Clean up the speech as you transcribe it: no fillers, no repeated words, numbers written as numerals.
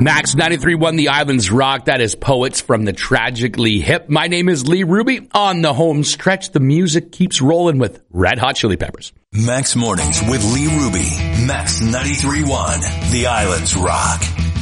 Max 93.1 The Islands Rock. That is Poets from the Tragically Hip. My name is Lee Ruby. On the home stretch, the music keeps rolling with Red Hot Chili Peppers. Max Mornings with Lee Ruby. Max 93.1 The Islands Rock.